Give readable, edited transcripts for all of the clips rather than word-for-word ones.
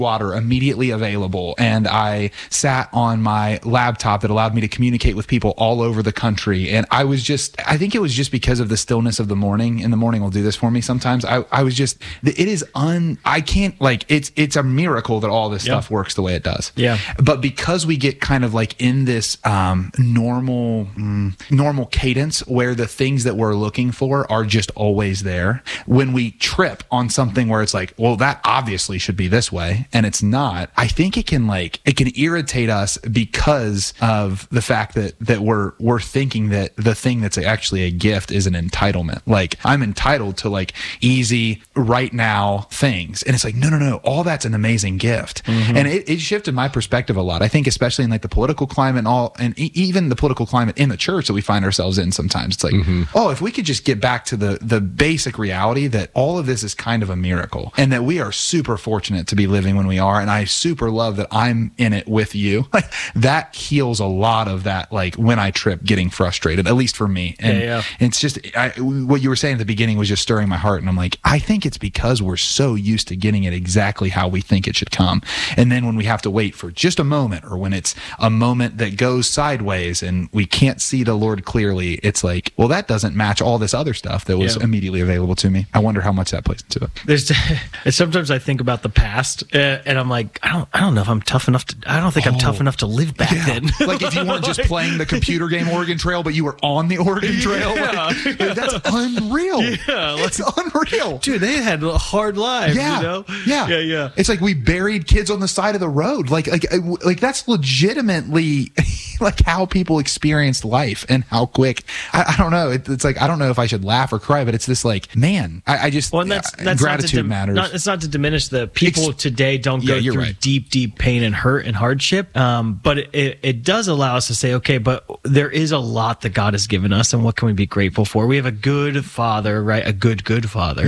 water immediately available, and I sat on my laptop that allowed me to communicate with people all over the country. And I think it was just because of the stillness of the morning, and the morning will do this for me sometimes. It's a miracle that all this stuff works the way it does. Yeah. But because we get kind of like in this normal cadence where the things that we're looking for are just always there, when we trip on something where it's like, well, that obviously should be this way, and it's not, I think it can irritate us because of the fact that we're thinking that the thing that's actually a gift is an entitlement. Like, I'm entitled to like easy right now things. And it's like, no, all that's an amazing gift. Mm-hmm. And it shifted my perspective a lot. I think especially in like the political climate and even the political climate in the church that we find ourselves in sometimes. It's like, if we could just get back to the basic reality that all of this is kind of a miracle, and that we are super fortunate to be living when we are. And I super love that I'm in it with you. Like, that heals a lot of that, like when I trip, getting frustrated, at least for me. And it's just, what you were saying at the beginning was just stirring my heart. And I'm like, I think it's because we're so used to getting it exactly how we think it should come. And then when we have to wait for just a moment, or when it's a moment that goes sideways and we can't see the Lord clearly, it's like, well, that doesn't match all this other stuff that was immediately available to me. I wonder how much that plays into it. Sometimes I think about the past, and I'm like, I don't know if I'm tough enough to. I don't think I'm tough enough to live back then. Like, if you weren't just playing the computer game Oregon Trail, but you were on the Oregon Trail, like, that's unreal. Yeah, it's unreal, dude. They had hard lives. Yeah, you know? Yeah. It's like we buried kids on the side of the road. Like that's legitimately like how people experienced life and how quick. I don't know. It's like, I don't know if I should laugh or cry, but it's this like, man, I just, well, and that's gratitude matters. It's not to diminish the people today don't go through deep pain and hurt and hardship. But it does allow us to say, okay, but there is a lot that God has given us, and what can we be grateful for? We have a good father, right? A good father.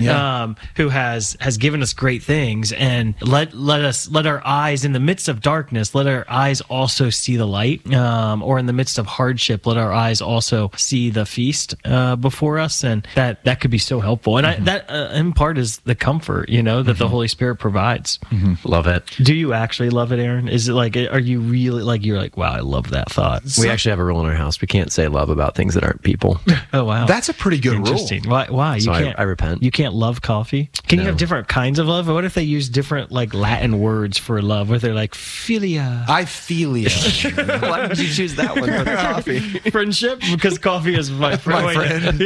Who has given us great things, and let our eyes in the midst of darkness, let our eyes also see the light, or in the midst of hardship, let our eyes also see the feast before us, and that could be so helpful. And that in part is the comfort, that the Holy Spirit provides. Love it. Do you actually love it, Aaron? Is it like, are you really like, you're like, wow, I love that thought? We actually have a rule in our house: we can't say love about things that aren't people. Oh wow, that's a pretty good rule. Why? So you can't. I repent. You can't love coffee. Can you have different kinds of love? What if they use different like Latin words for love? Where they're like philia. I feel you. Why did you choose that one for the coffee? Friendship, because coffee is my friend.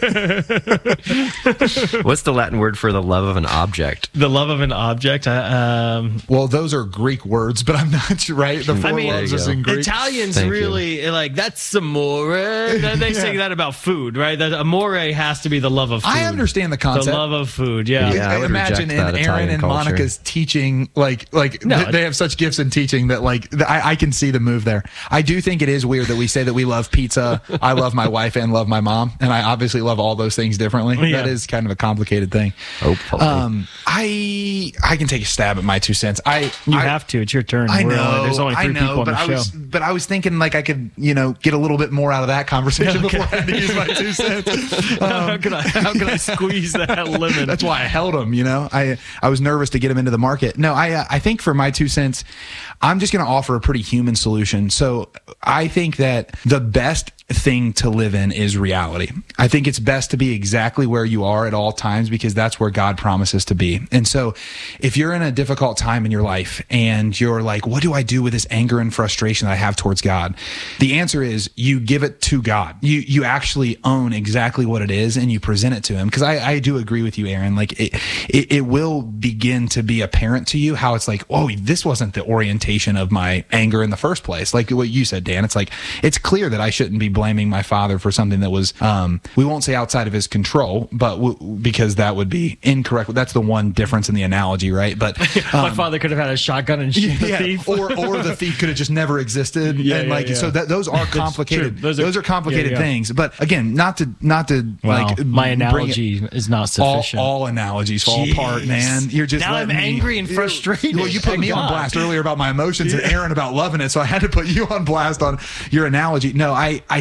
What's the Latin word for the love of an object? The love of an object. Well, those are Greek words, but I'm not sure, right. The four loves is in Greek. Italians really like that's amore. They say that about food, right? That amore has to be the love of food. I understand the concept. The love of food. Yeah. I imagine in Aaron and Monica's teaching, they have such gifts in teaching that I can see the move there. I do think it is weird that we say that we love pizza. I love my wife and love my mom, and I obviously love all those things differently. Yeah. That is kind of a complicated thing. Hopefully. I can take a stab at my 2 cents. You have to. It's your turn. I know. There's only 3 people on the show. But I was thinking like I could, get a little bit more out of that conversation before I had to use my 2 cents. How can I squeeze that lemon? That's why I held him. I was nervous to get him into the market. No, I think for my 2 cents, I'm just going to offer a pretty human solution. So I think that the best thing to live in is reality. I think it's best to be exactly where you are at all times, because that's where God promises to be. And so if you're in a difficult time in your life and you're like, what do I do with this anger and frustration that I have towards God? The answer is you give it to God. You actually own exactly what it is and you present it to him. Because I do agree with you, Aaron. Like it will begin to be apparent to you how it's like, oh, this wasn't the orientation of my anger in the first place. Like what you said, Dan, it's like, it's clear that I shouldn't be blaming my father for something that was, we won't say outside of his control, but because that would be incorrect. That's the one difference in the analogy, right? But my father could have had a shotgun and shoot the thief, or the thief could have just never existed. So those are complicated. Those are complicated things. But again, not to my analogy is not sufficient. All analogies fall apart, man. You're just now I'm angry and frustrated. Well, you put me on blast earlier about my emotions and Aaron about loving it, so I had to put you on blast on your analogy. No, I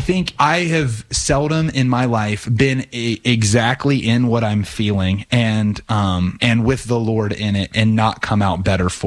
think I have seldom in my life been exactly in what I'm feeling and with the Lord in it and not come out better for